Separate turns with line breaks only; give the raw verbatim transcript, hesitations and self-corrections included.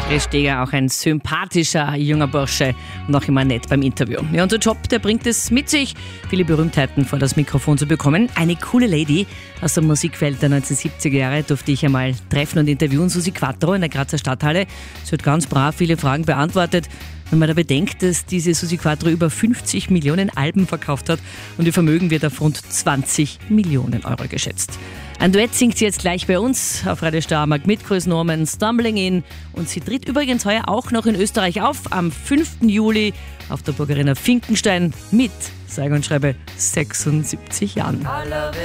Chris Steger, auch ein sympathischer junger Bursche und auch immer nett beim Interview. Ja, unser Job, der bringt es mit sich, viele Berühmtheiten vor das Mikrofon zu bekommen. Eine coole Lady aus der Musikwelt der neunzehnhundertsiebziger Jahre durfte ich einmal treffen und interviewen, Susi Quattro in der Grazer Stadthalle. Sie hat ganz brav viele Fragen beantwortet. Wenn man da bedenkt, dass diese Susi Quattro über fünfzig Millionen Alben verkauft hat und ihr Vermögen wird auf rund zwanzig Millionen Euro geschätzt. Ein Duett singt sie jetzt gleich bei uns auf Radio Steiermark mit Chris Norman, Stumbling In. Und sie tritt übrigens heuer auch noch in Österreich auf, am fünften Juli auf der Burgarena Finkenstein mit, sage und schreibe, sechsundsiebzig Jahren.